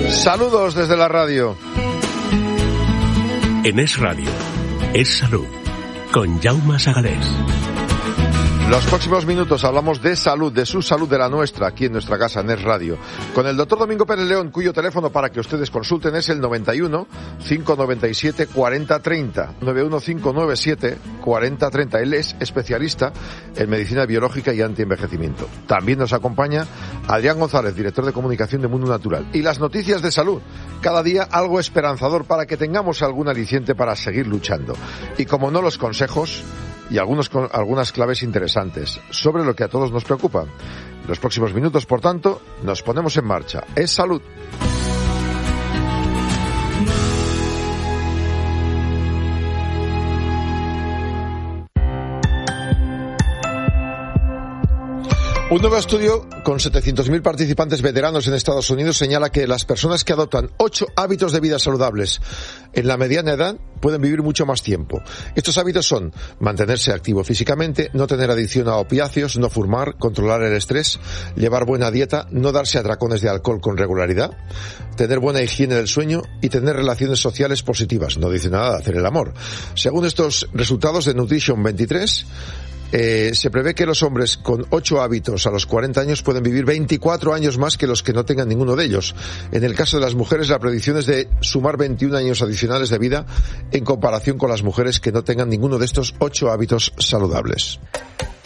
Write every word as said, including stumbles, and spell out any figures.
Saludos desde la radio. En Es Radio, Es Salud, con Jaume Sagalés. Los próximos minutos hablamos de salud, de su salud, de la nuestra, aquí en nuestra casa, en Es Radio. Con el doctor Domingo Pérez León, cuyo teléfono para que ustedes consulten es el noventa y uno, cinco noventa y siete, cuarenta treinta. noventa y uno, cinco noventa y siete, cuarenta treinta. Él es especialista en medicina biológica y antienvejecimiento. También nos acompaña Adrián González, director de comunicación de Mundo Natural. Y las noticias de salud. Cada día algo esperanzador para que tengamos algún aliciente para seguir luchando. Y como no, los consejos y algunos, algunas claves interesantes sobre lo que a todos nos preocupa. En los próximos minutos, por tanto, nos ponemos en marcha. Es salud. Un nuevo estudio con setecientos mil participantes veteranos en Estados Unidos señala que las personas que adoptan ocho hábitos de vida saludables en la mediana edad pueden vivir mucho más tiempo. Estos hábitos son mantenerse activo físicamente, no tener adicción a opiáceos, no fumar, controlar el estrés, llevar buena dieta, no darse atracones de alcohol con regularidad, tener buena higiene del sueño y tener relaciones sociales positivas. No dice nada de hacer el amor. Según estos resultados de Nutrition veintitrés, Eh, se prevé que los hombres con ocho hábitos a los cuarenta años pueden vivir veinticuatro años más que los que no tengan ninguno de ellos. En el caso de las mujeres, la predicción es de sumar veintiún años adicionales de vida en comparación con las mujeres que no tengan ninguno de estos ocho hábitos saludables.